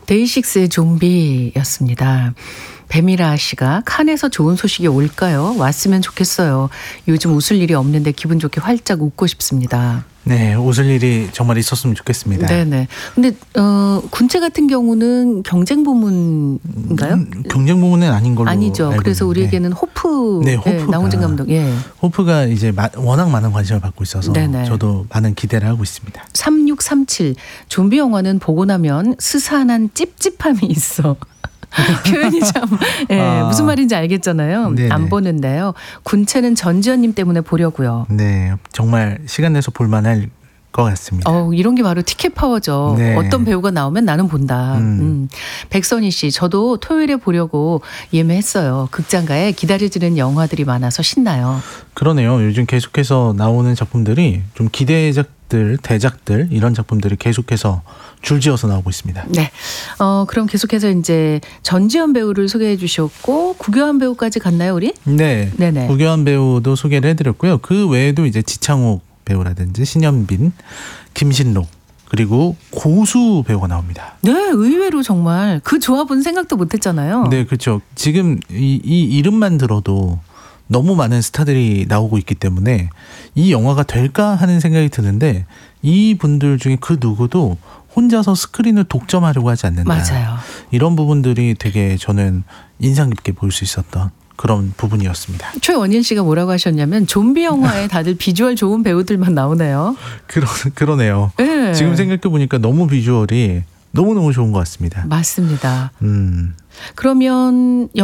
데이식스의 좀비였습니다. 배미라 씨가 칸에서 좋은 소식이 올까요? 왔으면 좋겠어요. 요즘 웃을 일이 없는데 기분 좋게 활짝 웃고 싶습니다. 네, 웃을 일이 정말 있었으면 좋겠습니다. 네네. 근데 군체 같은 경우는 경쟁 부문인가요? 경쟁 부문은 아닌 걸로 아니죠. 알고 그래서 있는데. 우리에게는 호프, 네, 호프가. 나홍진 감독. 예. 호프가 이제 워낙 많은 관심을 받고 있어서 네네. 저도 많은 기대를 하고 있습니다. 3637 좀비 영화는 보고 나면 스산한 찝찝함이 있어. 표현이 참 무슨 말인지 알겠잖아요. 네네. 안 보는데요. 군체는 전지현님 때문에 보려고요. 네, 정말 시간 내서 볼만할 것 같습니다. 이런 게 바로 티켓 파워죠. 네. 어떤 배우가 나오면 나는 본다. 백선희 씨, 저도 토요일에 보려고 예매했어요. 극장가에 기다려지는 영화들이 많아서 신나요. 그러네요. 요즘 계속해서 나오는 작품들이 좀 기대작들, 대작들 이런 작품들이 계속해서 줄지어서 나오고 있습니다. 네. 그럼 계속해서 이제 전지현 배우를 소개해 주셨고 구교환 배우까지 갔나요, 우리? 네. 네네. 구교환 배우도 소개를 해드렸고요. 그 외에도 이제 지창욱 배우라든지 신현빈, 김신록 그리고 고수 배우가 나옵니다. 네, 의외로 정말 그 조합은 생각도 못했잖아요. 네, 그렇죠. 지금 이 이름만 들어도 너무 많은 스타들이 나오고 있기 때문에 이 영화가 될까 하는 생각이 드는데 이 분들 중에 그 누구도 혼자서 스크린을 독점하려고 하지 않는다. 맞아요. 이런 부분들이 되게 저는 인상 깊게 볼 수 있었던 그런 부분이었습니다. 최원일 씨가 뭐라고 하셨냐면 좀비 영화에 다들 비주얼 좋은 배우들만 나오네요. 그러네요. 네. 지금 생각해 보니까 너무 비주얼이 너무너무 좋은 것 같습니다. 맞습니다. 음. 그러면